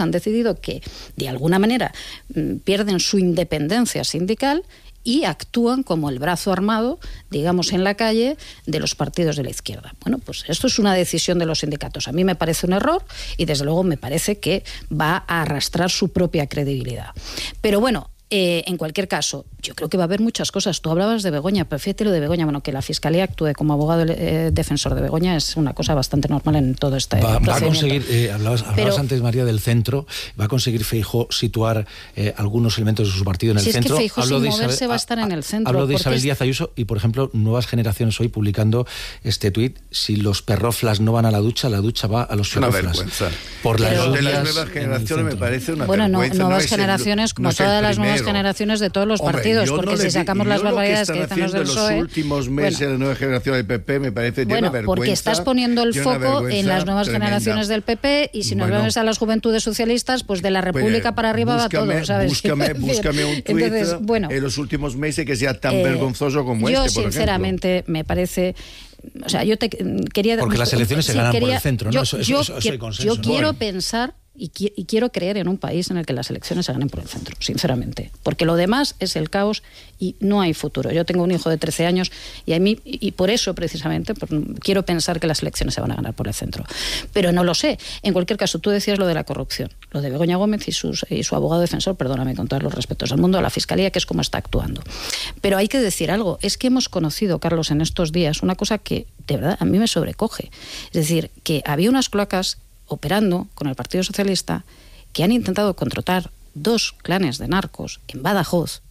han decidido que, de alguna manera, pierden su independencia sindical y actúan como el brazo armado, digamos, en la calle de los partidos de la izquierda. Bueno, pues esto es una decisión de los sindicatos. A mí me parece un error y, desde luego, me parece que va a arrastrar su propia credibilidad. Pero bueno, en cualquier caso, yo creo que va a haber muchas cosas. Tú hablabas de Begoña, pero fíjate lo de Begoña. Bueno, que la Fiscalía actúe como abogado defensor de Begoña es una cosa bastante normal en todo este procedimiento. Va a conseguir, hablabas antes, María, del centro, va a conseguir Feijóo situar algunos elementos de su partido en el centro. Si es que Feijóo sin moverse va a estar en el centro. Hablo de Isabel Díaz Ayuso y, por ejemplo, Nuevas Generaciones hoy publicando este tuit: si los perroflas no van a la ducha va a los perroflas. Por las de las nuevas generaciones me parece una vergüenza. Bueno, nuevas generaciones, como todas las nuevas generaciones de todos los partidos, porque si sacamos las barbaridades que dicen los del PSOE... los últimos meses la nueva generación del PP me parece una vergüenza. Porque estás poniendo el foco en las nuevas generaciones del PP y si nos vemos a las juventudes socialistas, pues de la República para arriba va todo, ¿sabes? Búscame un tuit en los últimos meses que sea tan vergonzoso como yo, este, por sinceramente, ejemplo. me parece... O sea, yo te quería... Porque las elecciones se ganan por el centro, ¿no? Eso hay consenso. Yo quiero pensar... Y quiero creer en un país en el que las elecciones se ganen por el centro, sinceramente. Porque lo demás es el caos y no hay futuro. Yo tengo un hijo de 13 años y a mí, y por eso precisamente, quiero pensar que las elecciones se van a ganar por el centro. Pero no lo sé. En cualquier caso, tú decías lo de la corrupción, lo de Begoña Gómez y su abogado defensor, perdóname, con todos los respetos al mundo, a la Fiscalía, que es como está actuando. Pero hay que decir algo. Es que hemos conocido, Carlos, en estos días, una cosa que de verdad a mí me sobrecoge. Es decir, que había unas cloacas operando con el Partido Socialista que han intentado contratar 2 clanes de narcos en Badajoz,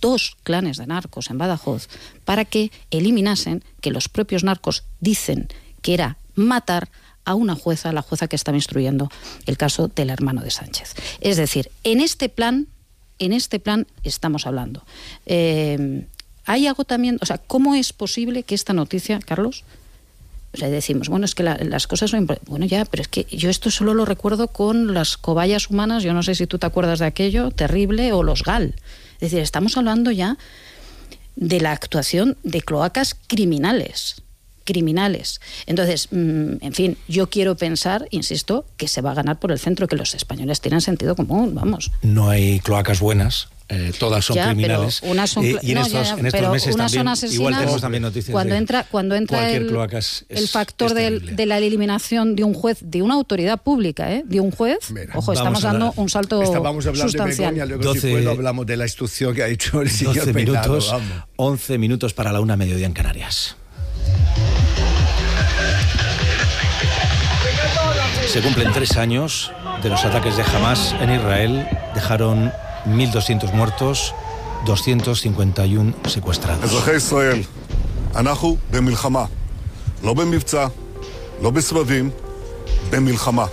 para que eliminasen, que los propios narcos dicen que era matar a una jueza, la jueza que estaba instruyendo el caso del hermano de Sánchez. Es decir, en este plan estamos hablando. Hay agotamiento, o sea, ¿cómo es posible que esta noticia, Carlos? O sea, decimos, bueno, es que las cosas son... Bueno, ya, pero es que yo esto solo lo recuerdo con las cobayas humanas, yo no sé si tú te acuerdas de aquello, terrible, o los GAL. Es decir, estamos hablando ya de la actuación de cloacas criminales. Entonces, en fin, yo quiero pensar, insisto, que se va a ganar por el centro, que los españoles tienen sentido común, vamos. No hay cloacas buenas. Todas son criminales. Unas son, y en estos meses unas también, son asesinas. igual tenemos también noticias cuando entra el factor de la eliminación de un juez, de una autoridad pública, de un juez. Mira, ojo, estamos dando un salto Estábamos hablando sustancial. De Begoña, luego si puedo hablamos de la instrucción que ha hecho el señor Peinado. 11 minutos para la 1:00 mediodía en Canarias. Se cumplen 3 años de los ataques de Hamás en Israel. Dejaron 1.200 muertos, 251 secuestrados. אזרחי ישראל, אנחנו במלחמה. לא במבצע, לא בסבבים, במלחמה.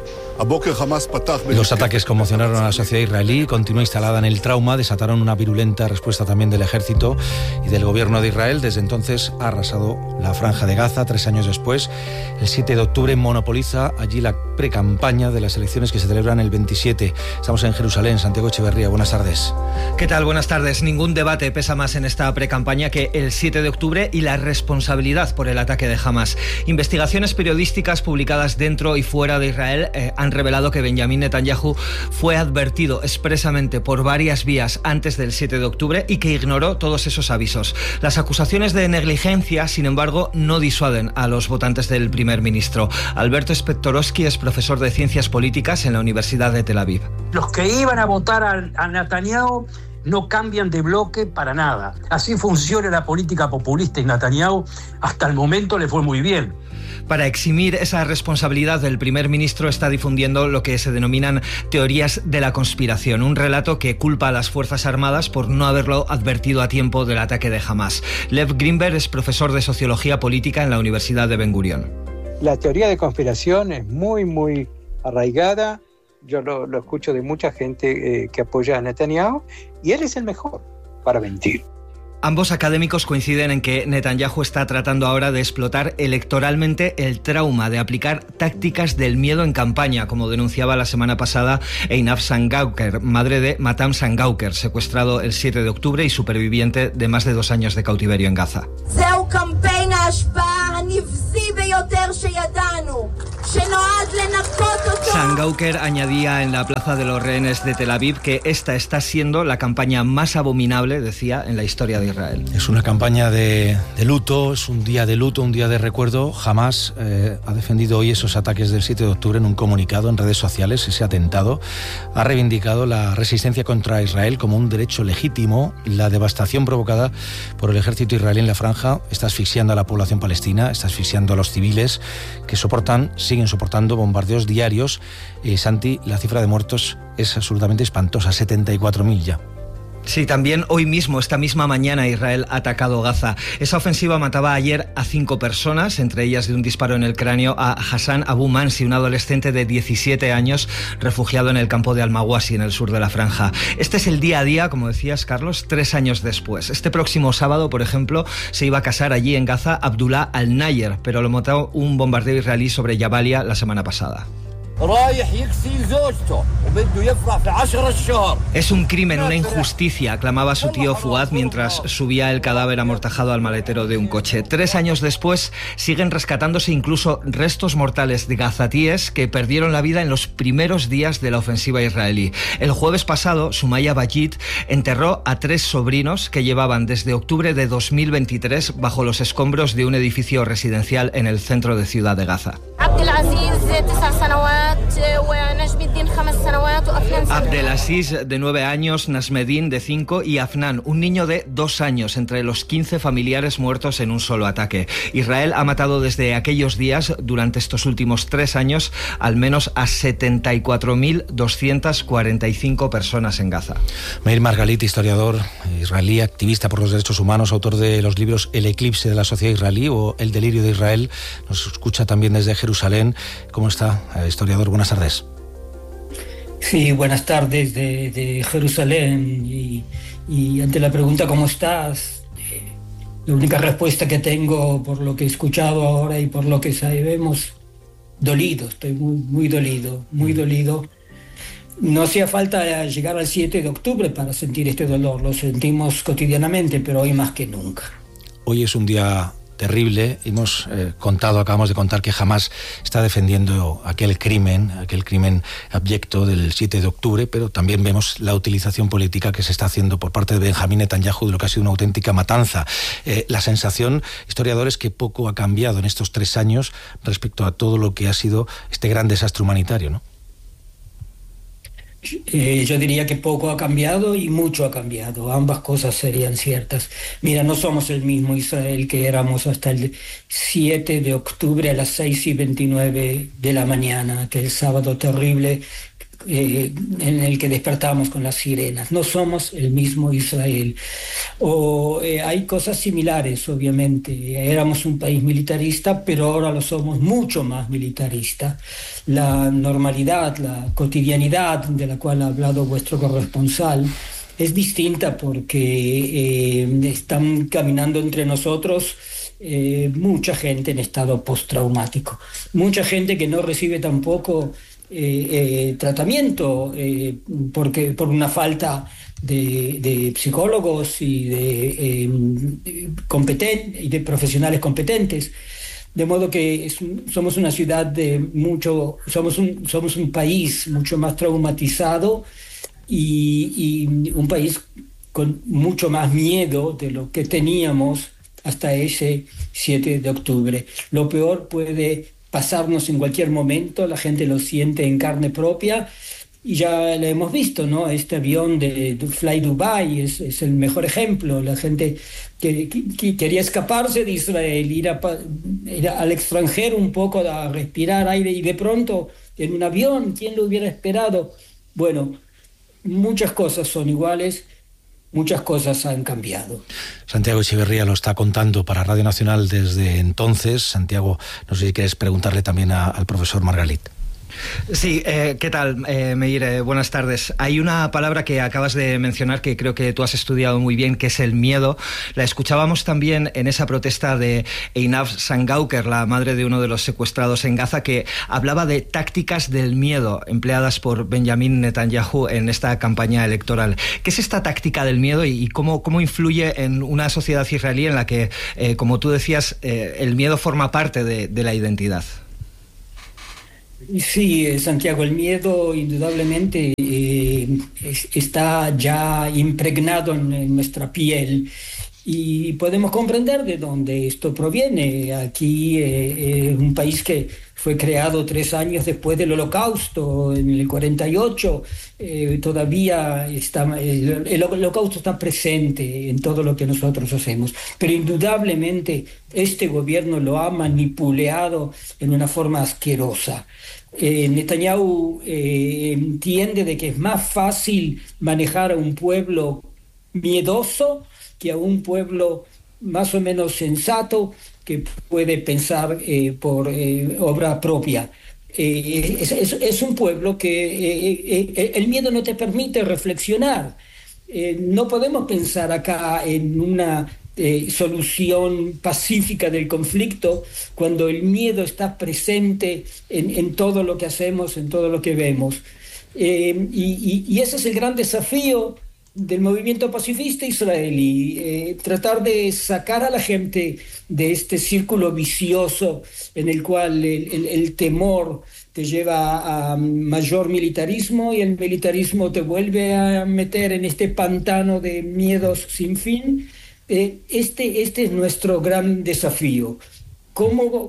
Los ataques conmocionaron a la sociedad israelí, continúa instalada en el trauma, desataron una virulenta respuesta también del ejército y del gobierno de Israel. Desde entonces ha arrasado la franja de Gaza. 3 años después, el 7 de octubre monopoliza allí la precampaña de las elecciones que se celebran el 27. Estamos en Jerusalén. Santiago Echeverría, buenas tardes. ¿Qué tal? Buenas tardes. Ningún debate pesa más en esta precampaña que el 7 de octubre y la responsabilidad por el ataque de Hamás. Investigaciones periodísticas publicadas dentro y fuera de Israel han revelado que Benjamín Netanyahu fue advertido expresamente por varias vías antes del 7 de octubre y que ignoró todos esos avisos. Las acusaciones de negligencia, sin embargo, no disuaden a los votantes del primer ministro. Alberto Spektorowski es profesor de Ciencias Políticas en la Universidad de Tel Aviv. Los que iban a votar a Netanyahu no cambian de bloque para nada. Así funciona la política populista y Netanyahu hasta el momento le fue muy bien. Para eximir esa responsabilidad del primer ministro está difundiendo lo que se denominan teorías de la conspiración, un relato que culpa a las Fuerzas Armadas por no haberlo advertido a tiempo del ataque de Hamás. Lev Grimberg es profesor de Sociología Política en la Universidad de Ben Gurion. La teoría de conspiración es muy arraigada. Yo lo escucho de mucha gente que apoya a Netanyahu y él es el mejor para mentir. Ambos académicos coinciden en que Netanyahu está tratando ahora de explotar electoralmente el trauma de aplicar tácticas del miedo en campaña, como denunciaba la semana pasada Einaf Sangauker, madre de Matam Sangauker, secuestrado el 7 de octubre y superviviente de más de 2 años de cautiverio en Gaza. Sangauker añadía en la Plaza de los Rehenes de Tel Aviv que esta está siendo la campaña más abominable, decía, en la historia de Israel. Es una campaña de luto, es un día de luto, un día de recuerdo. Hamás ha defendido hoy esos ataques del 7 de octubre en un comunicado en redes sociales. Ese atentado ha reivindicado la resistencia contra Israel como un derecho legítimo. La devastación provocada por el ejército israelí en la franja está asfixiando a la población palestina, está asfixiando a los civiles que siguen soportando bombardeos diarios. Santi, la cifra de muertos es absolutamente espantosa, 74.000 ya. Sí, también hoy mismo, esta misma mañana, Israel ha atacado Gaza. Esa ofensiva mataba ayer a 5 personas, entre ellas de un disparo en el cráneo a Hassan Abu Mansi, un adolescente de 17 años, refugiado en el campo de Al-Mawasi, en el sur de la franja. Este es el día a día, como decías, Carlos, 3 años después. Este próximo sábado, por ejemplo, se iba a casar allí en Gaza Abdullah Al-Nayer, pero lo mató un bombardeo israelí sobre Jabalia la semana pasada. Es un crimen, una injusticia, aclamaba su tío Fuad mientras subía el cadáver amortajado al maletero de un coche. 3 años después siguen rescatándose incluso restos mortales de gazatíes que perdieron la vida en los primeros días de la ofensiva israelí. El jueves pasado, Sumaya Bayit enterró a 3 sobrinos que llevaban desde octubre de 2023 bajo los escombros de un edificio residencial en el centro de Ciudad de Gaza. Abdelaziz, de 9 años, Nasmedin, de 5, y Afnan, un niño de 2 años, entre los 15 familiares muertos en un solo ataque. Israel ha matado desde aquellos días, durante estos últimos 3 años, al menos a 74.245 personas en Gaza. Meir Margalit, historiador israelí, activista por los derechos humanos, autor de los libros El eclipse de la sociedad israelí o El delirio de Israel, nos escucha también desde Jerusalén. ¿Cómo está, historiador? Buenas tardes. Sí, buenas tardes de Jerusalén. Y ante la pregunta ¿cómo estás? La única respuesta que tengo, por lo que he escuchado ahora y por lo que sabemos, dolido, estoy muy dolido. No hacía falta llegar al 7 de octubre para sentir este dolor, lo sentimos cotidianamente, pero hoy más que nunca. Hoy es un día terrible. Acabamos de contar que Hamás está defendiendo aquel crimen abyecto del 7 de octubre, pero también vemos la utilización política que se está haciendo por parte de Benjamín Netanyahu de lo que ha sido una auténtica matanza. La sensación, historiador, es que poco ha cambiado en estos 3 años respecto a todo lo que ha sido este gran desastre humanitario, ¿no? Yo diría que poco ha cambiado y mucho ha cambiado. Ambas cosas serían ciertas. Mira, no somos el mismo Israel que éramos hasta el 7 de octubre a las 6:29 de la mañana, aquel sábado terrible en el que despertamos con las sirenas. No somos el mismo Israel. Hay cosas similares, obviamente. Éramos un país militarista, pero ahora lo somos mucho más militarista. La normalidad, la cotidianidad de la cual ha hablado vuestro corresponsal es distinta porque están caminando entre nosotros mucha gente en estado postraumático, mucha gente que no recibe tampoco tratamiento por una falta de psicólogos y de profesionales competentes, de modo que somos una ciudad somos un país mucho más traumatizado y un país con mucho más miedo de lo que teníamos hasta ese 7 de octubre. Lo peor puede pasarnos en cualquier momento, la gente lo siente en carne propia y ya lo hemos visto, ¿no? Este avión de Fly Dubai es el mejor ejemplo. La gente que quería escaparse de Israel, ir al extranjero un poco a respirar aire y de pronto en un avión, ¿quién lo hubiera esperado? Bueno, muchas cosas son iguales. Muchas cosas han cambiado. Santiago Echeverría lo está contando para Radio Nacional desde entonces. Santiago, no sé si quieres preguntarle también al profesor Margalit. Sí, ¿qué tal, Meir? Buenas tardes. Hay una palabra que acabas de mencionar que creo que tú has estudiado muy bien, que es el miedo. La escuchábamos también en esa protesta de Einaf Sangauker, la madre de uno de los secuestrados en Gaza, que hablaba de tácticas del miedo empleadas por Benjamin Netanyahu en esta campaña electoral. ¿Qué es esta táctica del miedo y cómo influye en una sociedad israelí en la que, como tú decías, el miedo forma parte de la identidad? Sí, Santiago, el miedo indudablemente está ya impregnado en nuestra piel y podemos comprender de dónde esto proviene. Aquí un país que fue creado 3 años después del Holocausto, en el 48, todavía está, el Holocausto está presente en todo lo que nosotros hacemos, pero indudablemente este gobierno lo ha manipulado en una forma asquerosa. Netanyahu entiende de que es más fácil manejar a un pueblo miedoso que a un pueblo más o menos sensato que puede pensar por obra propia. Es un pueblo que el miedo no te permite reflexionar. No podemos pensar acá en una solución pacífica del conflicto cuando el miedo está presente en todo lo que hacemos, en todo lo que vemos. Y ese es el gran desafío del movimiento pacifista israelí, tratar de sacar a la gente de este círculo vicioso en el cual el temor te lleva a mayor militarismo y el militarismo te vuelve a meter en este pantano de miedos sin fin. Este es nuestro gran desafío. ¿Cómo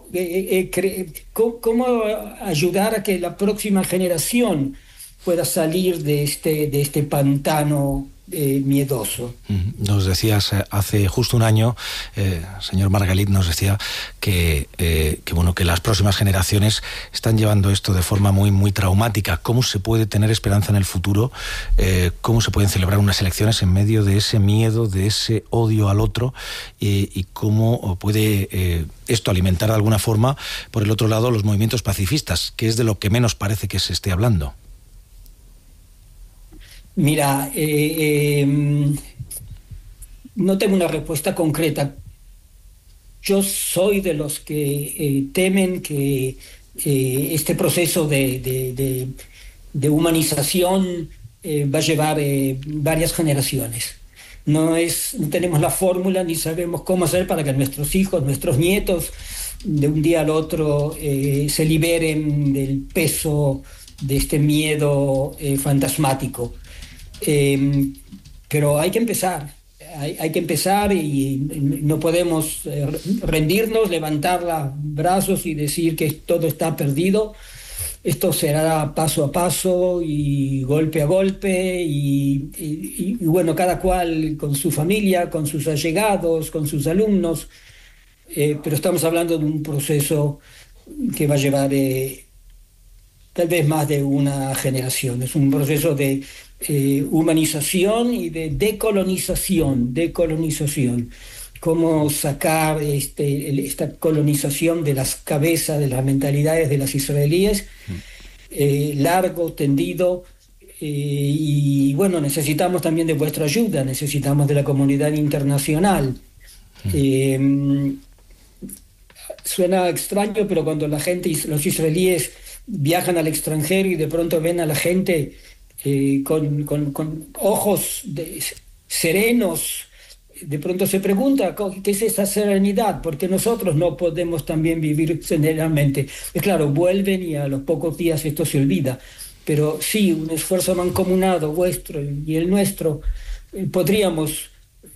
ayudar a que la próxima generación pueda salir de este pantano miedoso? Nos decías hace justo un año, señor Margalit, nos decía que las próximas generaciones están llevando esto de forma muy, muy traumática. ¿Cómo se puede tener esperanza en el futuro? ¿Cómo se pueden celebrar unas elecciones en medio de ese miedo, de ese odio al otro? ¿Y cómo puede esto alimentar de alguna forma, por el otro lado, los movimientos pacifistas, que es de lo que menos parece que se esté hablando? Mira, no tengo una respuesta concreta. Yo soy de los que temen que este proceso de humanización va a llevar varias generaciones. No tenemos la fórmula ni sabemos cómo hacer para que nuestros hijos, nuestros nietos, de un día al otro se liberen del peso de este miedo fantasmático. Pero hay que empezar y no podemos rendirnos, levantar los brazos y decir que todo está perdido. Esto será paso a paso y golpe a golpe y bueno, cada cual con su familia, con sus allegados, con sus alumnos, pero estamos hablando de un proceso que va a llevar tal vez más de una generación. Es un proceso de humanización y de decolonización. Cómo sacar esta colonización de las cabezas, de las mentalidades de las israelíes, largo, tendido, y bueno, necesitamos también de vuestra ayuda, necesitamos de la comunidad internacional. Suena extraño, pero cuando la gente, los israelíes viajan al extranjero y de pronto ven a la gente con ojos serenos, de pronto se pregunta ¿qué es esa serenidad? Porque nosotros no podemos también vivir serenamente. Es claro, vuelven y a los pocos días esto se olvida, pero sí, un esfuerzo mancomunado vuestro y el nuestro, podríamos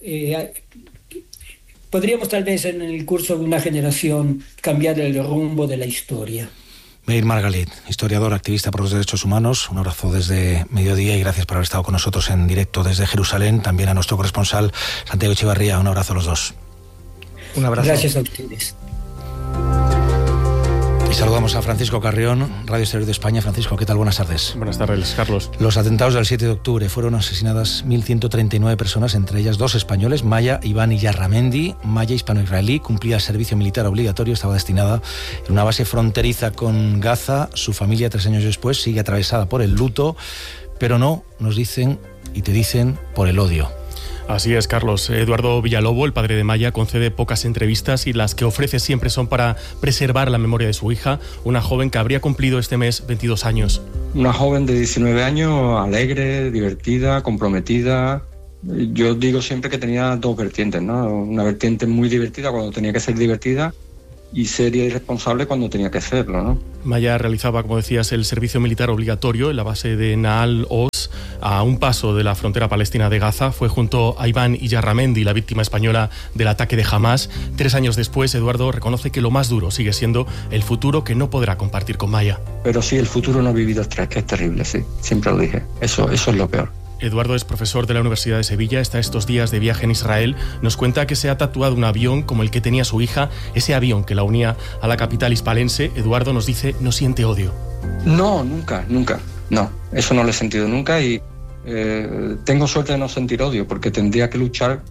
tal vez en el curso de una generación cambiar el rumbo de la historia. Meir Margalit, historiador, activista por los derechos humanos, un abrazo desde Mediodía y gracias por haber estado con nosotros en directo desde Jerusalén. También a nuestro corresponsal Santiago Echevarría, un abrazo a los dos. Un abrazo. Gracias a ustedes. Y saludamos a Francisco Carrión, Radio Exterior de España. Francisco, ¿qué tal? Buenas tardes. Buenas tardes, Carlos. Los atentados del 7 de octubre fueron asesinadas 1.139 personas, entre ellas 2 españoles, Maya Iván Iyarramendi. Maya, hispano-israelí, cumplía el servicio militar obligatorio, estaba destinada en una base fronteriza con Gaza. Su familia, 3 años después, sigue atravesada por el luto, pero no, nos dicen y te dicen, por el odio. Así es, Carlos. Eduardo Villalobo, el padre de Maya, concede pocas entrevistas y las que ofrece siempre son para preservar la memoria de su hija, una joven que habría cumplido este mes 22 años. Una joven de 19 años, alegre, divertida, comprometida. Yo digo siempre que tenía 2 vertientes, ¿no? Una vertiente muy divertida cuando tenía que ser divertida y seria y responsable cuando tenía que serlo, ¿no? Maya realizaba, como decías, el servicio militar obligatorio en la base de Naal Oz, a un paso de la frontera palestina de Gaza. Fue junto a Iván Iyarramendi, la víctima española del ataque de Hamás. 3 años después, Eduardo reconoce que lo más duro sigue siendo el futuro que no podrá compartir con Maya. Pero sí, el futuro no vivido que es terrible, sí. Siempre lo dije. Eso es lo peor. Eduardo es profesor de la Universidad de Sevilla, está estos días de viaje en Israel. Nos cuenta que se ha tatuado un avión como el que tenía su hija, ese avión que la unía a la capital hispalense. Eduardo nos dice, no siente odio. No, nunca. No, eso no lo he sentido nunca y tengo suerte de no sentir odio porque tendría que luchar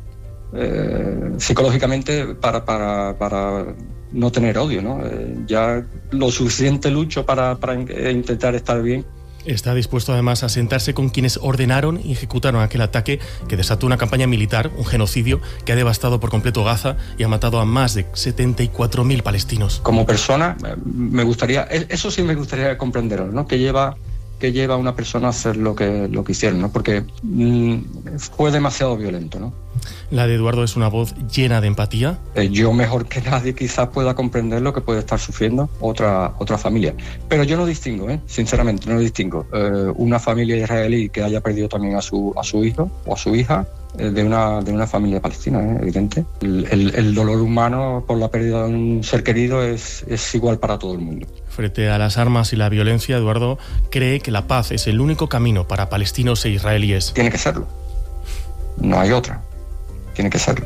psicológicamente para no tener odio, ¿no? Ya lo suficiente lucho para intentar estar bien. Está dispuesto además a sentarse con quienes ordenaron y ejecutaron aquel ataque que desató una campaña militar, un genocidio que ha devastado por completo Gaza y ha matado a más de 74.000 palestinos. Como persona, me gustaría comprenderlo, ¿no? Que lleva a una persona a hacer lo que hicieron, ¿no? Porque fue demasiado violento, ¿no? La de Eduardo es una voz llena de empatía. Yo mejor que nadie quizás pueda comprender lo que puede estar sufriendo otra familia. Pero yo no distingo, sinceramente, no distingo una familia israelí que haya perdido también a su hijo o a su hija de una familia palestina, evidente. El dolor humano por la pérdida de un ser querido es igual para todo el mundo. Frente a las armas y la violencia, Eduardo cree que la paz es el único camino para palestinos e israelíes. Tiene que serlo. No hay otra. Tiene que serlo.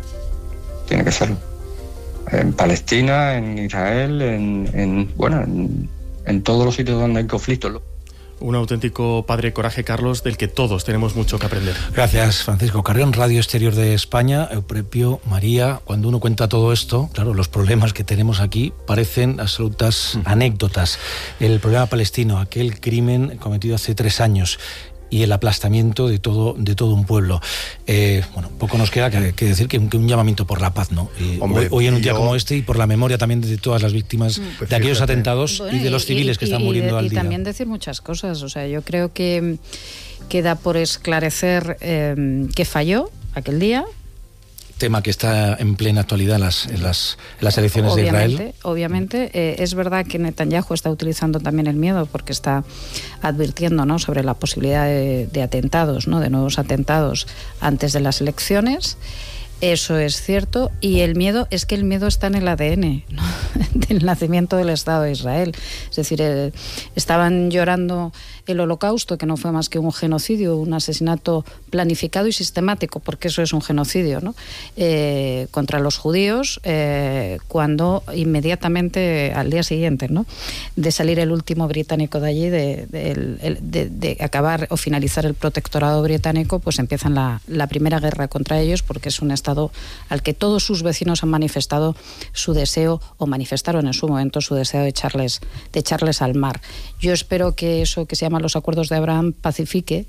En Palestina, en Israel, en todos los sitios donde hay conflictos. Un auténtico padre coraje, Carlos, del que todos tenemos mucho que aprender. Gracias, Francisco Carrión, Radio Exterior de España. Euprepio, María, cuando uno cuenta todo esto, claro, los problemas que tenemos aquí parecen absolutas anécdotas. El problema palestino, aquel crimen cometido hace 3 años y el aplastamiento de todo un pueblo. Poco nos queda que decir que un llamamiento por la paz, ¿no? Hombre, hoy en un día como este y por la memoria también de todas las víctimas de aquellos atentados y de los civiles que están muriendo al día. Y también decir muchas cosas. O sea, yo creo que queda por esclarecer que falló aquel día. Tema que está en plena actualidad en las elecciones de Israel. Obviamente, es verdad que Netanyahu está utilizando también el miedo porque está advirtiendo, ¿no?, sobre la posibilidad de atentados, ¿no?, de nuevos atentados antes de las elecciones. Eso es cierto, y el miedo está en el ADN, ¿no?, del nacimiento del Estado de Israel. Es decir, estaban llorando el Holocausto, que no fue más que un genocidio, un asesinato planificado y sistemático, porque eso es un genocidio, ¿no?, contra los judíos, cuando inmediatamente al día siguiente, ¿no?, de salir el último británico de allí, de acabar o finalizar el protectorado británico, pues empiezan la primera guerra contra ellos, porque es un Estado al que todos sus vecinos han manifestado su deseo, o manifestaron en su momento su deseo de echarles al mar. Yo espero que eso que se llama los acuerdos de Abraham pacifique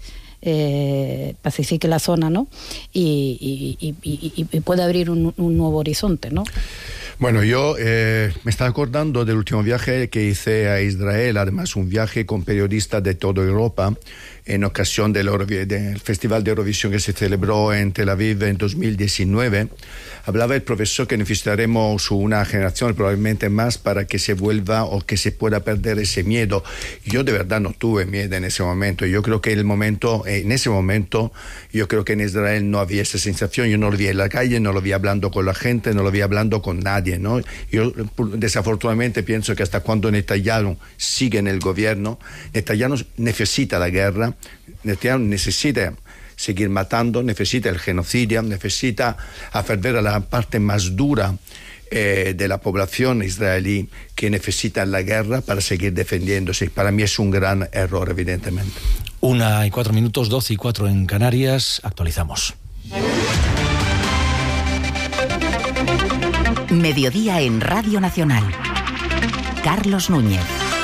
la zona, ¿no?, y pueda abrir un nuevo horizonte, ¿no? Bueno, yo me estaba acordando del último viaje que hice a Israel, además un viaje con periodistas de toda Europa, en ocasión del Festival de Eurovisión que se celebró en Tel Aviv en 2019. Hablaba el profesor que necesitaremos una generación, probablemente más, para que se vuelva o que se pueda perder ese miedo. Yo de verdad no tuve miedo en ese momento. Yo creo que en ese momento, yo creo que en Israel no había esa sensación. Yo no lo vi en la calle, no lo vi hablando con la gente, no lo vi hablando con nadie, ¿no? Yo desafortunadamente pienso que hasta cuando Netanyahu sigue en el gobierno, Netanyahu necesita la guerra, Netanyahu necesita seguir matando, necesita el genocidio, necesita hacer ver a la parte más dura de la población israelí que necesita la guerra para seguir defendiéndose. Para mí es un gran error, evidentemente. 1:04, 12:04 en Canarias. Actualizamos. Mediodía en Radio Nacional. Carlos Núñez.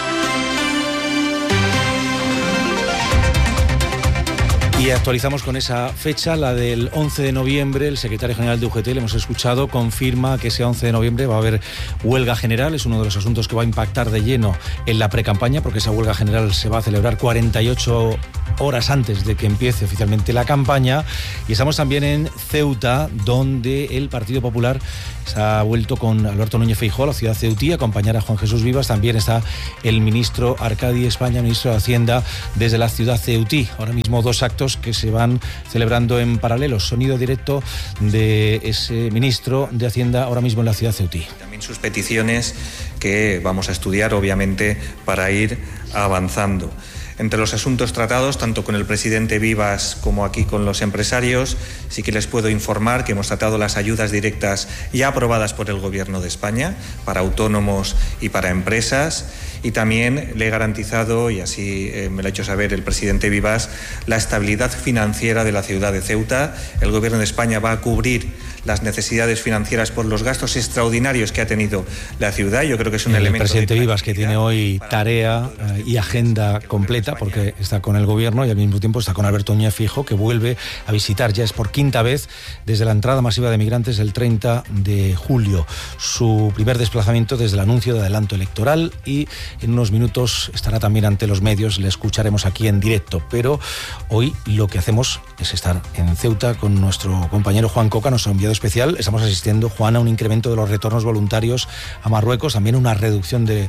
Y actualizamos con esa fecha, la del 11 de noviembre. El secretario general de UGT, le hemos escuchado, confirma que ese 11 de noviembre va a haber huelga general. Es uno de los asuntos que va a impactar de lleno en la precampaña, porque esa huelga general se va a celebrar 48 horas antes de que empiece oficialmente la campaña. Y estamos también en Ceuta, donde el Partido Popular se ha vuelto con Alberto Núñez Feijóo a la ciudad ceutí a acompañar a Juan Jesús Vivas. También está el ministro Arcadi España, ministro de Hacienda, desde la ciudad ceutí. Ahora mismo 2 actos que se van celebrando en paralelo. Sonido directo de ese ministro de Hacienda ahora mismo en la ciudad ceutí. También sus peticiones que vamos a estudiar, obviamente, para ir avanzando. Entre los asuntos tratados, tanto con el presidente Vivas como aquí con los empresarios, sí que les puedo informar que hemos tratado las ayudas directas ya aprobadas por el Gobierno de España para autónomos y para empresas. Y también le he garantizado, y así me lo ha hecho saber el presidente Vivas, la estabilidad financiera de la ciudad de Ceuta. El Gobierno de España va a cubrir las necesidades financieras por los gastos extraordinarios que ha tenido la ciudad. Yo creo que es un elemento. El presidente Vivas, que tiene hoy tarea y agenda completa, porque está con el Gobierno y al mismo tiempo está con Alberto Núñez Feijóo, que vuelve a visitar, ya es por 5ª vez, desde la entrada masiva de migrantes el 30 de julio. Su primer desplazamiento desde el anuncio de adelanto electoral, y en unos minutos estará también ante los medios, le escucharemos aquí en directo. Pero hoy lo que hacemos es estar en Ceuta con nuestro compañero Juan Coca, nuestro enviado especial. Estamos asistiendo, Juan, a un incremento de los retornos voluntarios a Marruecos, también una reducción de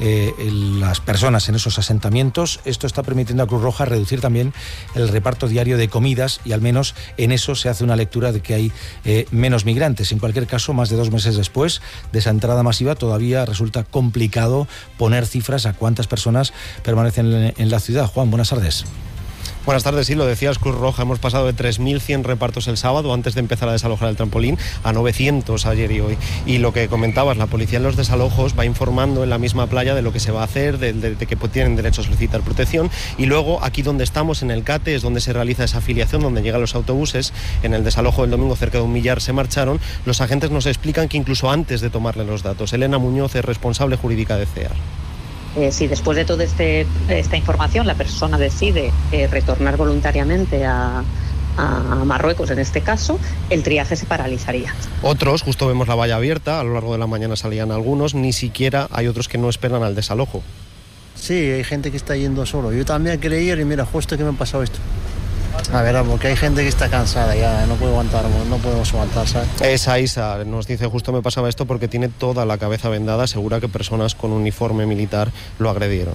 las personas en esos asentamientos. Esto está permitiendo a Cruz Roja reducir también el reparto diario de comidas, y al menos en eso se hace una lectura de que hay menos migrantes. En cualquier caso, más de 2 meses después de esa entrada masiva, todavía resulta complicado poner cifras a cuántas personas permanecen en la ciudad. Juan, buenas tardes. Buenas tardes, sí, lo decías, Cruz Roja. Hemos pasado de 3.100 repartos el sábado, antes de empezar a desalojar el trampolín, a 900 ayer y hoy. Y lo que comentabas, la policía en los desalojos va informando en la misma playa de lo que se va a hacer, de que tienen derecho a solicitar protección. Y luego, aquí donde estamos, en el CATE, es donde se realiza esa afiliación, donde llegan los autobuses. En el desalojo del domingo, cerca de 1 millar se marcharon. Los agentes nos explican que incluso antes de tomarle los datos. Elena Muñoz es responsable jurídica de CEAR. Si después de toda esta información la persona decide retornar voluntariamente a Marruecos, en este caso, el triaje se paralizaría. Otros, justo vemos la valla abierta, a lo largo de la mañana salían algunos, ni siquiera hay otros que no esperan al desalojo. Sí, hay gente que está yendo solo. Yo también quería ir y mira, justo que me ha pasado esto. A ver, porque hay gente que está cansada ya, no podemos aguantar, ¿sabes? Esa Isa nos dice, justo me pasaba esto porque tiene toda la cabeza vendada, asegura que personas con uniforme militar lo agredieron.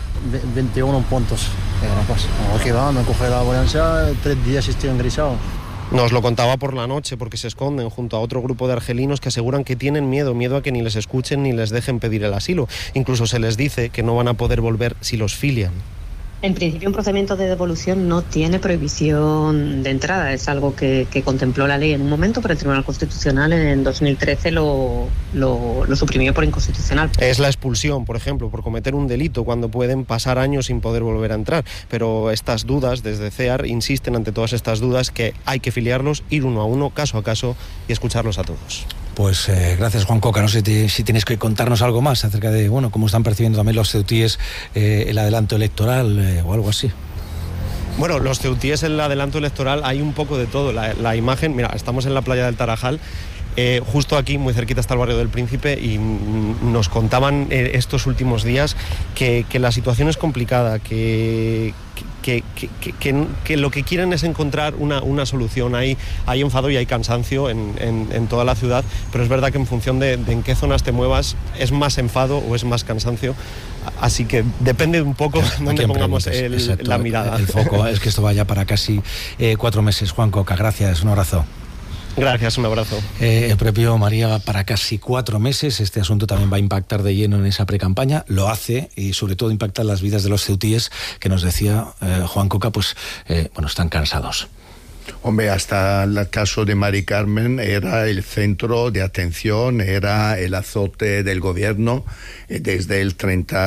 21 puntos, aquí va, me coge la ambulancia, 3 días estoy engrisado. Nos lo contaba por la noche porque se esconden junto a otro grupo de argelinos que aseguran que tienen miedo a que ni les escuchen ni les dejen pedir el asilo. Incluso se les dice que no van a poder volver si los filian. En principio, un procedimiento de devolución no tiene prohibición de entrada. Es algo que contempló la ley en un momento, pero el Tribunal Constitucional en 2013 lo suprimió por inconstitucional. Es la expulsión, por ejemplo, por cometer un delito, cuando pueden pasar años sin poder volver a entrar. Pero estas dudas, desde CEAR, insisten ante todas estas dudas que hay que filiarlos, ir uno a uno, caso a caso, y escucharlos a todos. Pues gracias, Juan Coca. No sé si tienes que contarnos algo más acerca de cómo están percibiendo también los ceutíes el adelanto electoral o algo así. Bueno, los ceutíes en el adelanto electoral hay un poco de todo. La imagen, mira, estamos en la playa del Tarajal. Justo aquí, muy cerquita, está el barrio del Príncipe, y nos contaban estos últimos días que la situación es complicada, que lo que quieren es encontrar una solución. Hay enfado y hay cansancio en toda la ciudad, pero es verdad que en función de en qué zonas te muevas es más enfado o es más cansancio, así que depende un poco dónde pongamos la mirada. El foco es que esto vaya para casi 4 meses. Juan Coca, gracias, un abrazo. Gracias, un abrazo. El propio María, para casi 4 meses. Este asunto también va a impactar de lleno en esa precampaña. Lo hace y sobre todo impacta en las vidas de los ceutíes, que nos decía Juan Coca, están cansados. Hombre, hasta el caso de Mari Carmen era el centro de atención, era el azote del gobierno desde el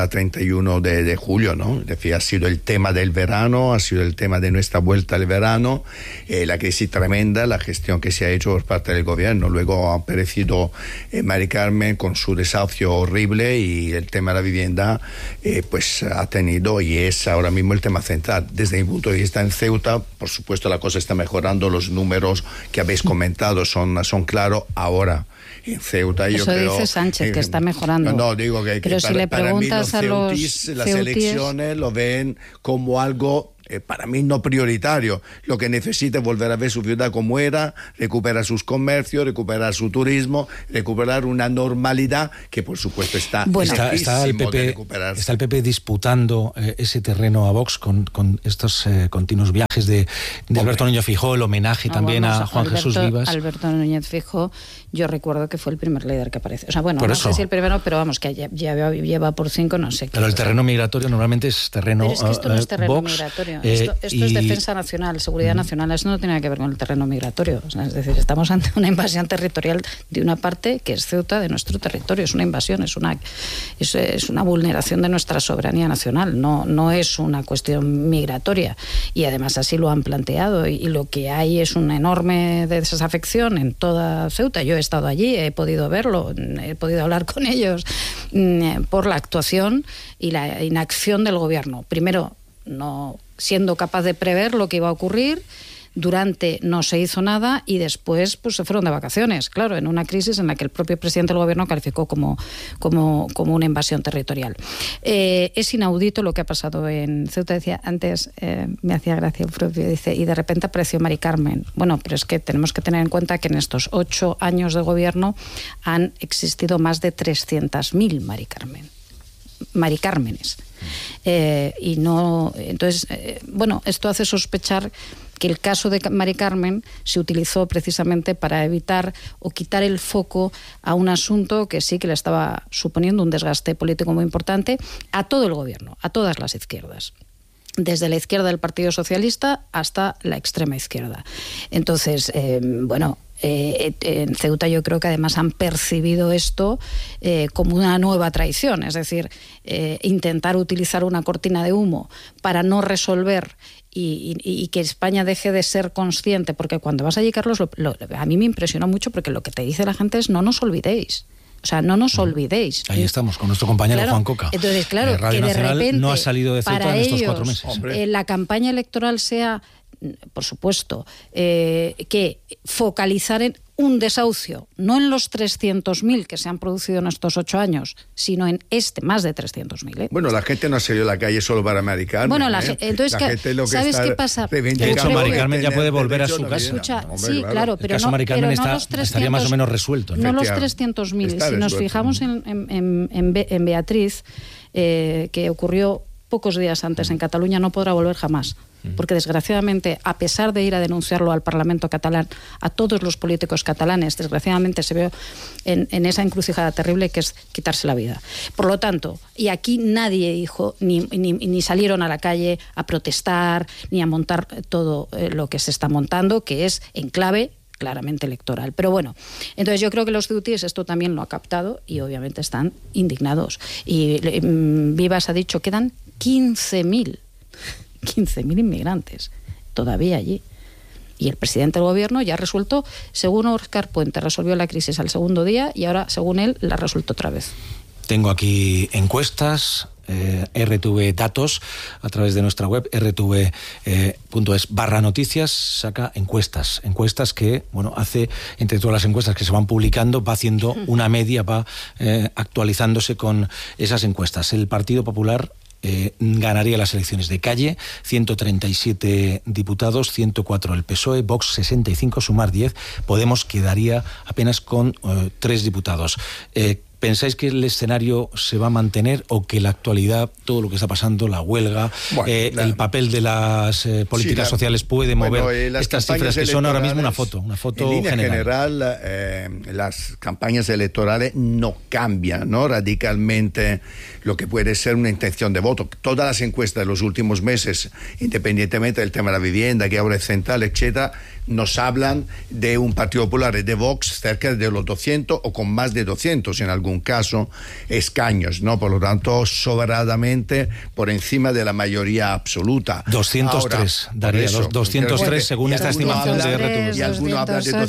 31 de julio, ¿no? Es decir, ha sido el tema del verano, ha sido el tema de nuestra vuelta al verano, la crisis tremenda, la gestión que se ha hecho por parte del gobierno. Luego ha aparecido Mari Carmen con su desahucio horrible y el tema de la vivienda pues ha tenido y es ahora mismo el tema central. Desde mi punto de vista en Ceuta, por supuesto la cosa está mejorando, los números que habéis comentado son claros ahora. En Ceuta, eso yo creo, dice Sánchez, que está mejorando. No, digo que pero si le preguntas para mí a las elecciones lo ven como algo para mí no prioritario. Lo que necesita es volver a ver su ciudad como era, recuperar sus comercios, recuperar su turismo, recuperar una normalidad que por supuesto está está el PP disputando ese terreno a Vox con estos continuos viajes de Alberto Núñez Feijóo, el homenaje también a Juan Jesús Vivas. Alberto Núñez Feijóo, yo recuerdo que fue el primer líder que aparece. O sea, bueno, no sé si el primero, pero vamos, que ya lleva por 5, no sé. Pero el terreno migratorio normalmente es terreno Pero es que esto no es terreno Vox, migratorio. Esto es defensa nacional, seguridad nacional. Eso no tiene nada que ver con el terreno migratorio. O sea, es decir, estamos ante una invasión territorial de una parte que es Ceuta, de nuestro territorio. Es una invasión, es una vulneración de nuestra soberanía nacional. No es una cuestión migratoria. Y además así lo han planteado. Y lo que hay es una enorme desafección en toda Ceuta. Yo he estado allí, he podido verlo, he podido hablar con ellos por la actuación y la inacción del gobierno. Primero, no siendo capaz de prever lo que iba a ocurrir, durante no se hizo nada y después pues se fueron de vacaciones, claro, en una crisis en la que el propio presidente del gobierno calificó como una invasión territorial. Es inaudito lo que ha pasado en Ceuta. Decía antes, me hacía gracia el propio, dice, y de repente apareció Mari Carmen. Bueno, pero es que tenemos que tener en cuenta que en estos 8 años de gobierno han existido más de 300.000 Mari Cármenes. Y no, entonces, bueno, esto hace sospechar que el caso de Mari Carmen se utilizó precisamente para evitar o quitar el foco a un asunto que sí que le estaba suponiendo un desgaste político muy importante a todo el gobierno, a todas las izquierdas, desde la izquierda del Partido Socialista hasta la extrema izquierda. Entonces, bueno, en Ceuta yo creo que además han percibido esto como una nueva traición, es decir, intentar utilizar una cortina de humo para no resolver y que España deje de ser consciente, porque cuando vas allí, Carlos, a mí me impresionó mucho porque lo que te dice la gente es no nos olvidéis. O sea, no nos olvidéis. Ahí estamos, con nuestro compañero claro, Juan Coca. Entonces, claro, Radio que de Nacional repente no ha salido de Ceuta en estos 4 meses. La campaña electoral sea, por supuesto, que focalizar en un desahucio, no en los 300.000 que se han producido en estos 8 años, sino en más de 300.000. Bueno, la gente no ha salido a la calle solo para Mari Carmen. Bueno, entonces, la gente lo que ¿sabes qué pasa? De hecho, Mari Carmen ya puede volver a su casa. Escucha, sí, claro, pero el caso Mari Carmen estaría más o menos resuelto. No los 300.000. Si nos fijamos en Beatriz, que ocurrió pocos días antes en Cataluña, no podrá volver jamás. Porque desgraciadamente, a pesar de ir a denunciarlo al Parlamento catalán, a todos los políticos catalanes, desgraciadamente se ve en esa encrucijada terrible que es quitarse la vida. Por lo tanto, y aquí nadie dijo, ni salieron a la calle a protestar, ni a montar todo lo que se está montando, que es en clave claramente electoral. Pero bueno, entonces yo creo que los ceutíes esto también lo ha captado y obviamente están indignados. Y Vivas ha dicho que quedan 15.000 inmigrantes todavía allí. Y el presidente del gobierno ya ha resuelto, según Óscar Puente, resolvió la crisis al segundo día y ahora, según él, la ha resuelto otra vez. Tengo aquí encuestas, RTV Datos, a través de nuestra web, rtv.es/noticias, saca encuestas que, bueno, hace, entre todas las encuestas que se van publicando, va haciendo una media, va actualizándose con esas encuestas. El Partido Popular ganaría las elecciones de calle, 137 diputados, 104 el PSOE, Vox 65, sumar 10, Podemos quedaría apenas con 3 diputados. ¿pensáis que el escenario se va a mantener o que la actualidad, todo lo que está pasando, la huelga, el papel de las políticas sociales puede mover estas cifras que son ahora mismo una foto en línea general? Las campañas electorales no cambian, ¿no?, radicalmente lo que puede ser una intención de voto. Todas las encuestas de los últimos meses, independientemente del tema de la vivienda, que ahora es central, etcétera, nos hablan de un Partido Popular y de Vox cerca de los 200 o con más de 200 en algún caso escaños, ¿no? Por lo tanto, sobradamente por encima de la mayoría absoluta. 203, Daría, 203 según esta estimación de RTV. Y alguno habla de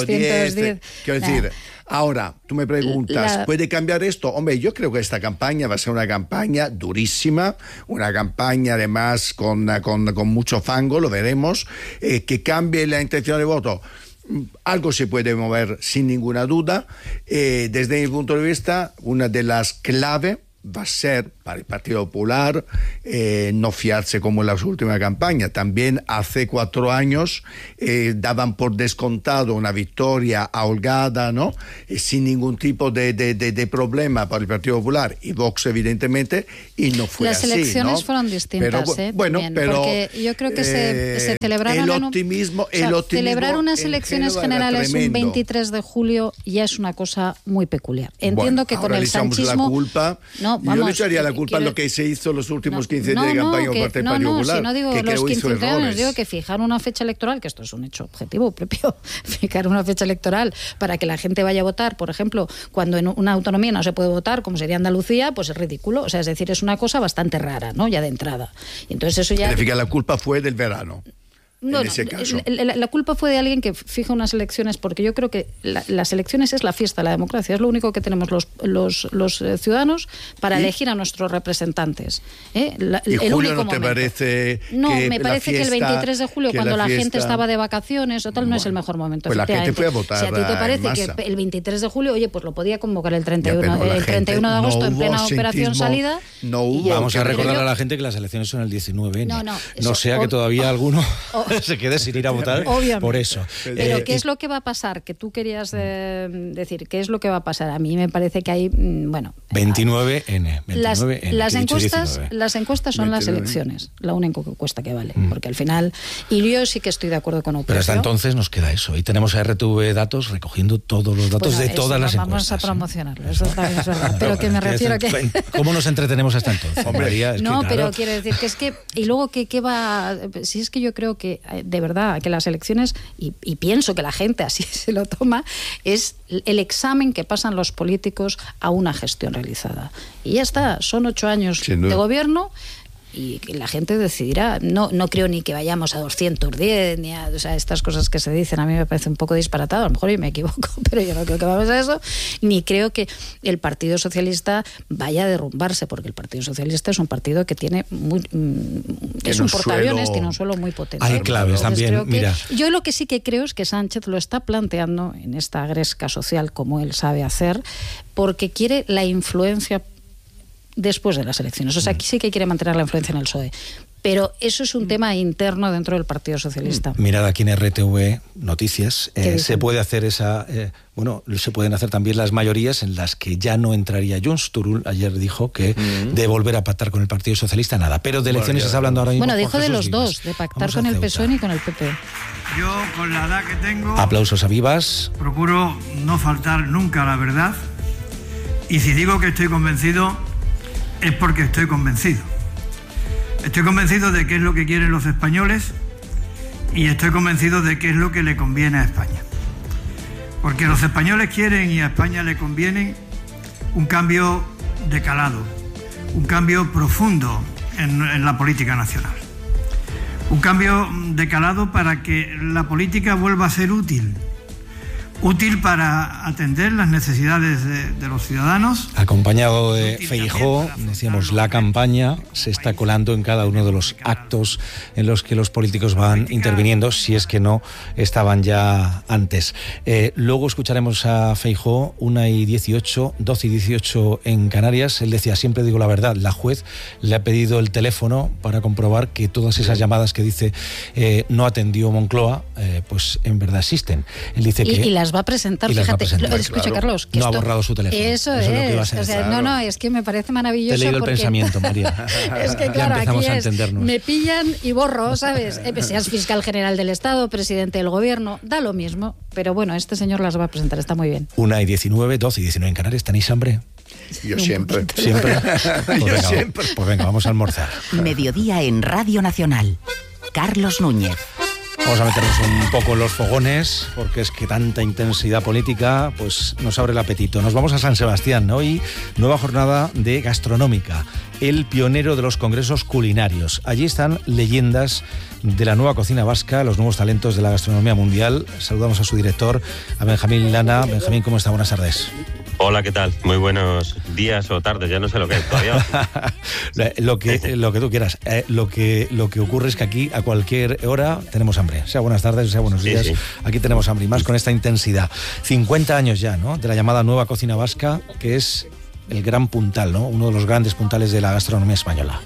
210. Quiero decir, ahora, tú me preguntas, ¿puede cambiar esto? Hombre, yo creo que esta campaña va a ser una campaña durísima, una campaña además con mucho fango, lo veremos, que cambie la intención de voto. Algo se puede mover sin ninguna duda. Desde mi punto de vista, una de las claves va a ser para el Partido Popular no fiarse como en la última campaña. También hace 4 años daban por descontado una victoria holgada, ¿no? Sin ningún tipo de problema para el Partido Popular y Vox, evidentemente, y no fue así. Las elecciones fueron distintas, porque yo creo que se celebraron celebrar unas elecciones generales un 23 de julio ya es una cosa muy peculiar. Entiendo que con el sanchismo... La culpa, yo le echaría la culpa a lo que se hizo los últimos 15 días de campaña por parte del Partido Popular. Si no digo los 15 años, digo que fijar una fecha electoral, que esto es un hecho objetivo propio, fijar una fecha electoral para que la gente vaya a votar, por ejemplo, cuando en una autonomía no se puede votar, como sería Andalucía, pues es ridículo. O sea, es decir, es una cosa bastante rara, ¿no? Ya de entrada. Y entonces eso ya... La culpa fue del verano. No, en ese caso. La culpa fue de alguien que fija unas elecciones, porque yo creo que las elecciones es la fiesta de la democracia, es lo único que tenemos los ciudadanos para elegir a nuestros representantes. ¿Y el julio único no te momento. parece No, que me parece que el 23 de julio, cuando la gente estaba de vacaciones o tal, no es el mejor momento. Pues la gente fue a votar. Si a ti te parece que el 23 de julio, oye, pues lo podía convocar el 31 de agosto en plena operación salida. Vamos a recordar a la gente que las elecciones son el 19. No sea que todavía alguno se quede sin ir a votar. Obviamente. Por eso. Pero ¿qué es lo que va a pasar? Que tú querías decir, ¿qué es lo que va a pasar? A mí me parece que hay, 29N. Las encuestas son las elecciones, la única encuesta que vale, porque al final, y yo sí que estoy de acuerdo con Operación. Pero hasta entonces nos queda eso, y tenemos a RTV Datos recogiendo todos los datos de todas las encuestas. Vamos a promocionarlo, eso también es verdad, pero que me refiero a que... ¿Cómo nos entretenemos hasta entonces? Pero quiero decir que es que, y luego ¿qué va? Si es que yo creo que de verdad que las elecciones, y pienso que la gente así se lo toma, es el examen que pasan los políticos a una gestión realizada. Y ya está, son 8 años de gobierno y la gente decidirá. No creo ni que vayamos a 210, ni a, o sea, estas cosas que se dicen a mí me parece un poco disparatado, a lo mejor yo me equivoco, pero yo no creo que vamos a eso, ni creo que el Partido Socialista vaya a derrumbarse, porque el Partido Socialista es un partido que tiene es un portaaviones, tiene un suelo muy potente. Hay claves también, mira. Yo lo que sí que creo es que Sánchez lo está planteando en esta gresca social como él sabe hacer, porque quiere la influencia después de las elecciones. O sea, aquí sí que quiere mantener la influencia en el PSOE. Pero eso es un tema interno dentro del Partido Socialista. Mirad aquí en RTV Noticias, se puede hacer se pueden hacer también las mayorías en las que ya no entraría Junts. Turull ayer dijo que de volver a pactar con el Partido Socialista, nada. Pero de elecciones se está hablando ahora mismo. Bueno, dijo de los dos, de pactar con el PSOE ni con el PP. Yo, con la edad que tengo... Aplausos a Vivas. Procuro no faltar nunca a la verdad. Y si digo que estoy convencido, es porque estoy convencido. Estoy convencido de qué es lo que quieren los españoles y estoy convencido de qué es lo que le conviene a España. Porque los españoles quieren y a España le conviene un cambio de calado, un cambio profundo en la política nacional. Un cambio de calado para que la política vuelva a ser útil para atender las necesidades de los ciudadanos. Acompañado de Feijóo, decíamos, la campaña se está colando en cada uno de los actos en los que los políticos van interviniendo, si es que no estaban ya antes. Luego escucharemos a Feijóo, 1:18, 12:18 en Canarias. Él decía, siempre digo la verdad, la juez le ha pedido el teléfono para comprobar que todas esas llamadas que dice no atendió Moncloa, pues en verdad existen. Él dice que... Y las las va a presentar, Y las va a fíjate. presentar, Escucha, claro. Carlos. Que No ha borrado su teléfono. Eso es. Lo que iba a ser. O sea, Claro. no, es que me parece maravilloso. Te he leído el porque... pensamiento, María. Es que claro, ya empezamos aquí a entendernos. me pillan y borro, ¿sabes? Seas fiscal general del Estado, presidente del gobierno, da lo mismo. Pero bueno, este señor las va a presentar, está muy bien. 1:19, 12:19 en Canarias. ¿Tenéis hambre? Yo siempre. ¿Siempre? Pues Yo venga, siempre. Pues venga, vamos a almorzar. Mediodía en Radio Nacional. Carlos Núñez. Vamos a meternos un poco en los fogones, porque es que tanta intensidad política pues nos abre el apetito. Nos vamos a San Sebastián. Hoy, nueva jornada de gastronómica, el pionero de los congresos culinarios. Allí están leyendas de la nueva cocina vasca, los nuevos talentos de la gastronomía mundial. Saludamos a su director, a Benjamín Lana. Benjamín, ¿cómo está? Buenas tardes. Hola, ¿qué tal? Muy buenos días o tardes, ya no sé lo que es todavía. lo que tú quieras. Lo que ocurre es que aquí a cualquier hora tenemos hambre. Sea buenas tardes, sea buenos días. Sí. Aquí tenemos hambre y más con esta intensidad. 50 años ya, ¿no?, de la llamada nueva cocina vasca, que es el gran puntal, ¿no?, uno de los grandes puntales de la gastronomía española.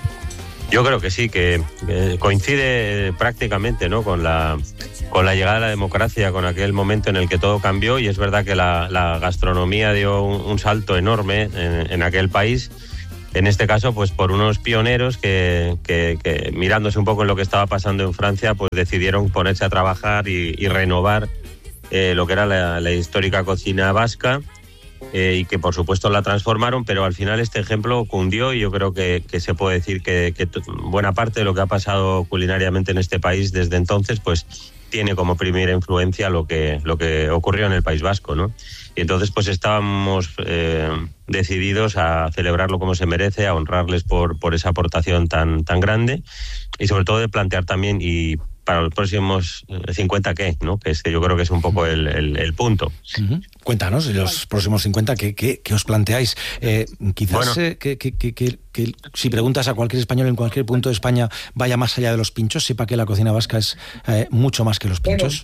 Yo creo que sí, que coincide prácticamente, ¿no?, con la llegada de la democracia, con aquel momento en el que todo cambió, y es verdad que la gastronomía dio un salto enorme en aquel país. En este caso, pues por unos pioneros que mirándose un poco en lo que estaba pasando en Francia, pues decidieron ponerse a trabajar y renovar lo que era la histórica cocina vasca. Y que por supuesto la transformaron, pero al final este ejemplo cundió, y yo creo que se puede decir que buena parte de lo que ha pasado culinariamente en este país desde entonces pues tiene como primera influencia lo que ocurrió en el País Vasco, ¿no? Y entonces pues estábamos decididos a celebrarlo como se merece, a honrarles por esa aportación tan grande, y sobre todo de plantear también y para los próximos 50 ¿qué?, ¿no? Que yo creo que es un poco el punto. Uh-huh. Cuéntanos, en los próximos 50, ¿qué os planteáis? Quizás bueno, que si preguntas a cualquier español en cualquier punto de España, vaya más allá de los pinchos, sepa que la cocina vasca es mucho más que los pinchos.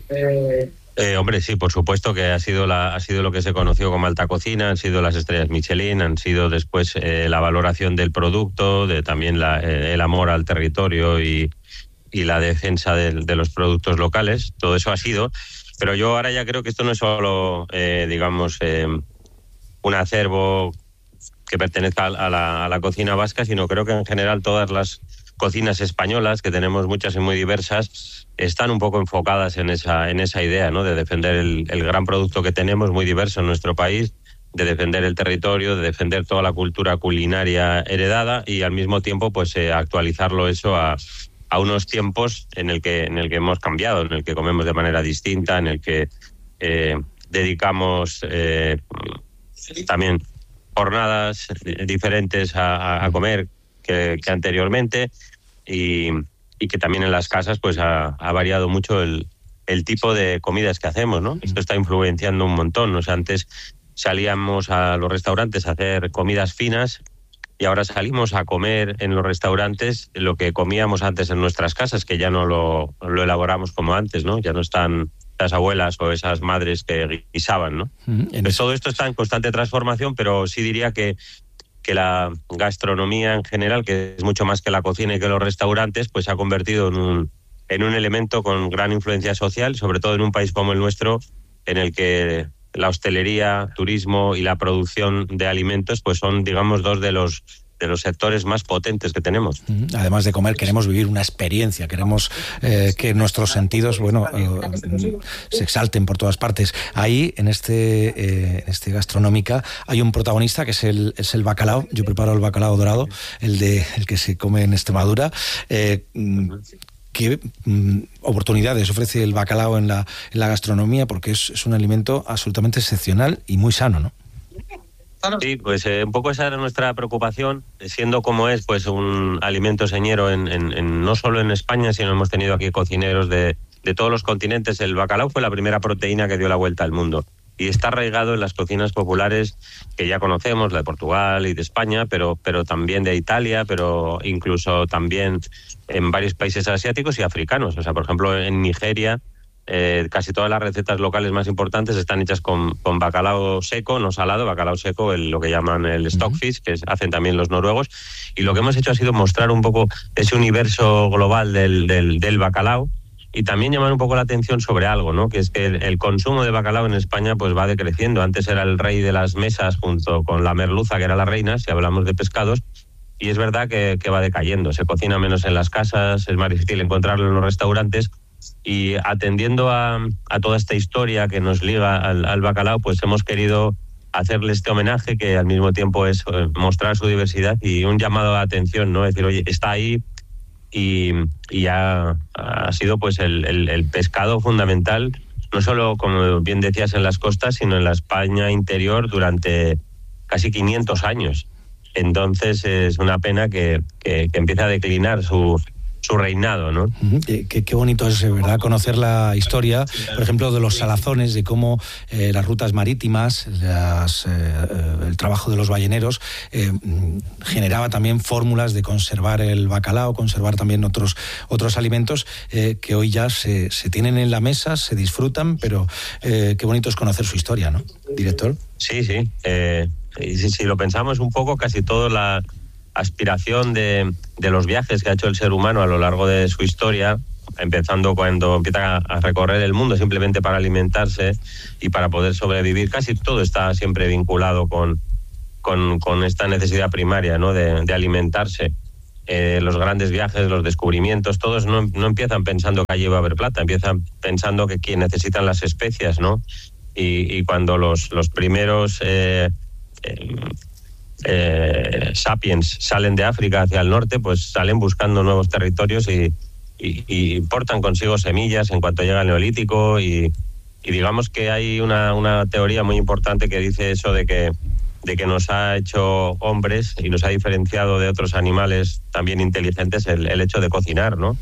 Hombre, sí, por supuesto que ha sido lo que se conoció como alta cocina, han sido las estrellas Michelin, han sido después la valoración del producto, también el amor al territorio y la defensa de los productos locales. Todo eso ha sido, pero yo ahora ya creo que esto no es solo, un acervo que pertenezca a la cocina vasca, sino creo que en general todas las cocinas españolas, que tenemos muchas y muy diversas, están un poco enfocadas en esa idea, ¿no?, de defender el gran producto que tenemos, muy diverso en nuestro país, de defender el territorio, de defender toda la cultura culinaria heredada, y al mismo tiempo pues actualizarlo eso a unos tiempos en el que hemos cambiado, en el que comemos de manera distinta, en el que dedicamos también jornadas diferentes a comer que anteriormente, y que también en las casas pues ha variado mucho el tipo de comidas que hacemos, ¿no? Esto está influenciando un montón. O sea, antes salíamos a los restaurantes a hacer comidas finas, y ahora salimos a comer en los restaurantes lo que comíamos antes en nuestras casas, que ya no lo elaboramos como antes, ¿no? Ya no están las abuelas o esas madres que guisaban, ¿no? Pues todo esto está en constante transformación, pero sí diría que la gastronomía en general, que es mucho más que la cocina y que los restaurantes, pues se ha convertido en un elemento con gran influencia social, sobre todo en un país como el nuestro, en el que la hostelería, turismo y la producción de alimentos pues son, digamos, dos de los sectores más potentes que tenemos. Además de comer, queremos vivir una experiencia, queremos que nuestros sentidos, se exalten por todas partes. Ahí, en este gastronómica, hay un protagonista que es el bacalao. Yo preparo el bacalao dorado, el que se come en Extremadura. ¿Qué oportunidades ofrece el bacalao en la gastronomía? Porque es un alimento absolutamente excepcional y muy sano, ¿no? Sí, pues un poco esa era nuestra preocupación, siendo como es pues un alimento señero no solo en España, sino hemos tenido aquí cocineros de todos los continentes. El bacalao fue la primera proteína que dio la vuelta al mundo, y está arraigado en las cocinas populares que ya conocemos, la de Portugal y de España, pero también de Italia, pero incluso también en varios países asiáticos y africanos. O sea, por ejemplo, en Nigeria, casi todas las recetas locales más importantes están hechas con bacalao seco, no salado, bacalao seco, lo que llaman el stockfish, que hacen también los noruegos. Y lo que hemos hecho ha sido mostrar un poco ese universo global del bacalao, y también llamar un poco la atención sobre algo, ¿no? Que es que el consumo de bacalao en España pues va decreciendo. Antes era el rey de las mesas junto con la merluza, que era la reina, si hablamos de pescados, y es verdad que va decayendo. Se cocina menos en las casas, es más difícil encontrarlo en los restaurantes, y atendiendo a toda esta historia que nos liga al bacalao, pues hemos querido hacerle este homenaje, que al mismo tiempo es mostrar su diversidad y un llamado de atención, ¿no? Es decir, oye, está ahí y ha sido pues el pescado fundamental, no solo, como bien decías, en las costas, sino en la España interior durante casi 500 años. Entonces es una pena que empiece a declinar su reinado, ¿no? Qué bonito es, ¿verdad?, conocer la historia, por ejemplo, de los salazones, de cómo las rutas marítimas, el trabajo de los balleneros generaba también fórmulas de conservar el bacalao, conservar también otros alimentos que hoy ya se tienen en la mesa, se disfrutan, pero qué bonito es conocer su historia, ¿no, director? Sí. Y si lo pensamos un poco, casi toda la aspiración de los viajes que ha hecho el ser humano a lo largo de su historia, empezando cuando empieza a recorrer el mundo simplemente para alimentarse y para poder sobrevivir, casi todo está siempre vinculado con esta necesidad primaria, ¿no?, de alimentarse. Los grandes viajes, los descubrimientos, todos no empiezan pensando que allí va a haber plata, empiezan pensando que necesitan las especias, ¿no? Y cuando los primeros sapiens salen de África hacia el norte, pues salen buscando nuevos territorios y portan consigo semillas en cuanto llega el Neolítico, y digamos que hay una teoría muy importante que dice eso de que nos ha hecho hombres y nos ha diferenciado de otros animales también inteligentes el hecho de cocinar, ¿no?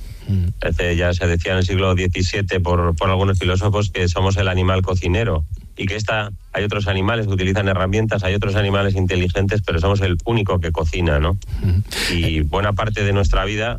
Ya se decía en el siglo XVII por algunos filósofos que somos el animal cocinero, y que hay otros animales que utilizan herramientas, hay otros animales inteligentes, pero somos el único que cocina, ¿no? Y buena parte de nuestra vida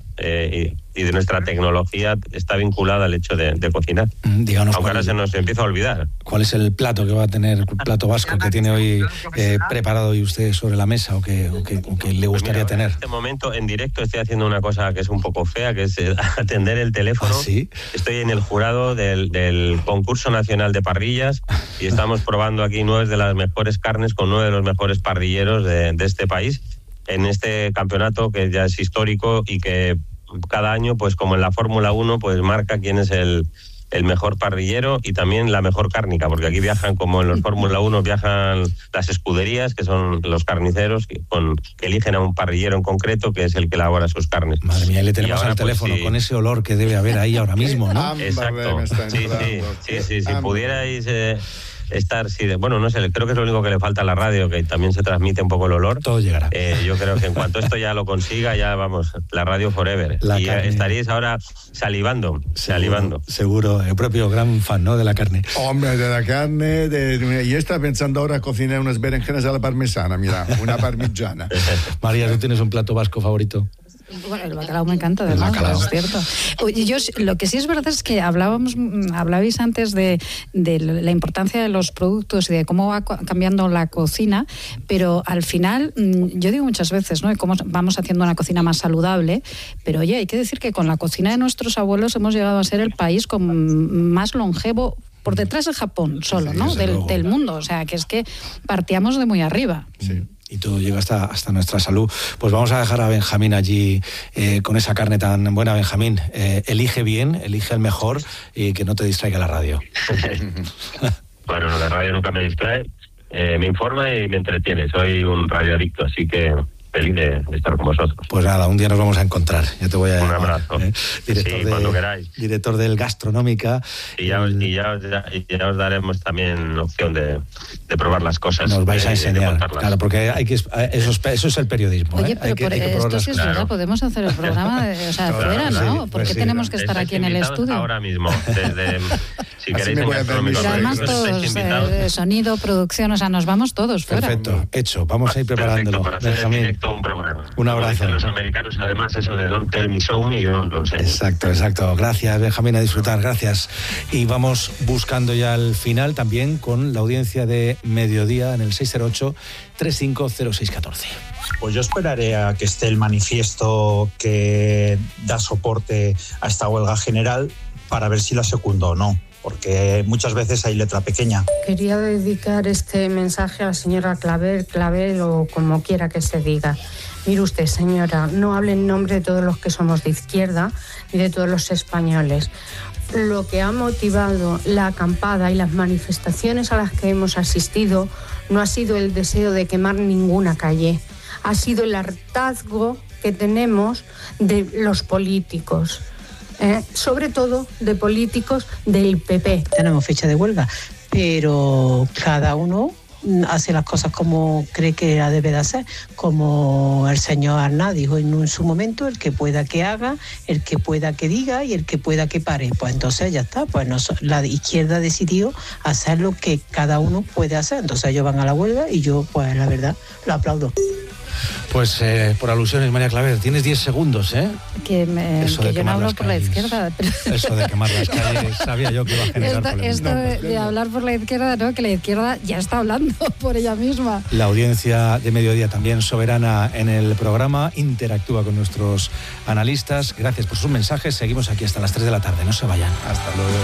y de nuestra tecnología está vinculada al hecho de cocinar. Díganos, aunque ahora se nos empieza a olvidar. ¿Cuál es el plato que va a tener, el plato vasco que tiene hoy preparado hoy usted sobre la mesa o que le gustaría tener? En este momento, en directo, estoy haciendo una cosa que es un poco fea, que es atender el teléfono. ¿Ah, sí? Estoy en el jurado del concurso nacional de parrillas y estamos probando aquí 9 de las mejores carnes con 9 de los mejores parrilleros de este país, en este campeonato que ya es histórico y que cada año, pues como en la Fórmula 1, pues marca quién es el mejor parrillero y también la mejor cárnica, porque aquí viajan, como en los Fórmula 1, viajan las escuderías, que son los carniceros, que eligen a un parrillero en concreto, que es el que elabora sus carnes. Madre mía, le tenemos al teléfono, pues, sí, con ese olor que debe haber ahí ahora mismo, ¿no? Exacto. Sí, si pudierais estar, bueno, no sé, creo que es lo único que le falta a la radio, que también se transmite un poco el olor. Todo llegará. Yo creo que en cuanto esto ya lo consiga, ya vamos, la radio forever. Y estaríais ahora salivando. Seguro, el propio gran fan, ¿no?, de la carne. Hombre, de la carne, y está pensando ahora cocinar unas berenjenas a la parmesana, mira, una parmigiana. María, ¿tú tienes un plato vasco favorito? Bueno, el bacalao me encanta, además, es cierto. Oye, lo que sí es verdad es que hablabais antes de la importancia de los productos y de cómo va cambiando la cocina, pero al final, yo digo muchas veces, ¿no?, de cómo vamos haciendo una cocina más saludable, pero oye, hay que decir que con la cocina de nuestros abuelos hemos llegado a ser el país con más longevo, por detrás de Japón solo, ¿no?, del mundo. O sea, que es que partíamos de muy arriba. Sí. Y todo llega hasta nuestra salud. Pues vamos a dejar a Benjamín allí con esa carne tan buena. Benjamín, elige bien, elige el mejor y que no te distraiga la radio. Bueno, la radio nunca me distrae, me informa y me entretiene. Soy un radioadicto, así que feliz de estar con vosotros. Pues nada, un día nos vamos a encontrar. Ya te voy a llamar. Un abrazo. Cuando queráis. Director del Gastronómica. Y ya os daremos también opción de probar las cosas. Nos vais a enseñar, claro, porque eso es el periodismo. Oye, pero esto sí es verdad, podemos hacer el programa fuera, ¿no? Sí, ¿Por qué tenemos que estar aquí en el estudio? Ahora mismo, si queréis en Gastronómica. Además todos, sonido, producción, nos vamos todos fuera. Perfecto, hecho, vamos a ir preparándolo. Benjamín, un abrazo. Los americanos, además, eso de Don't Tell Me So, y yo lo sé. Exacto. Gracias, Benjamín, a disfrutar, gracias. Y vamos buscando ya el final también con la audiencia de mediodía en el 608-350614. Pues yo esperaré a que esté el manifiesto que da soporte a esta huelga general para ver si la secundo o no, porque muchas veces hay letra pequeña. Quería dedicar este mensaje a la señora Clavel o como quiera que se diga. Mire usted, señora, no hable en nombre de todos los que somos de izquierda ni de todos los españoles. Lo que ha motivado la acampada y las manifestaciones a las que hemos asistido no ha sido el deseo de quemar ninguna calle, ha sido el hartazgo que tenemos de los políticos, sobre todo de políticos del PP. Tenemos fecha de huelga, pero cada uno hace las cosas como cree que la debe de hacer, como el señor Arnaz dijo en su momento, el que pueda que haga, el que pueda que diga y el que pueda que pare. Pues entonces ya está, pues la izquierda decidió hacer lo que cada uno puede hacer, entonces ellos van a la huelga y yo pues la verdad lo aplaudo. Pues por alusiones, María Claver, tienes 10 segundos, ¿eh? Que yo no hablo por la izquierda. Pero... Eso de quemar las calles, sabía yo que iba a generar problemas. Esto de hablar por la izquierda, ¿no? Que la izquierda ya está hablando por ella misma. La audiencia de Mediodía también soberana en el programa, interactúa con nuestros analistas. Gracias por sus mensajes. Seguimos aquí hasta las 3 de la tarde, no se vayan. Hasta luego.